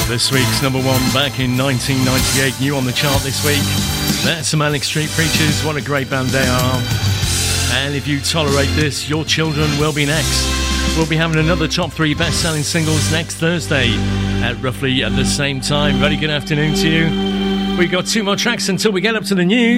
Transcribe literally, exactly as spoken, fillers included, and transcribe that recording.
This week's number one back in nineteen ninety-eight, new on the chart this week. That's some Manic Street Preachers. What a great band they are. And if you tolerate this, your children will be next. We'll be having another top three best-selling singles next Thursday at roughly at the same time. Very good afternoon to you. We've got two more tracks until we get up to the news.